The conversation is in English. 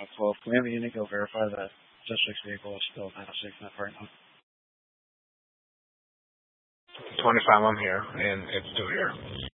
12. Can we have a unit go verify that district's vehicle is still 906 in that parking lot? 25, I'm here, and it's still here.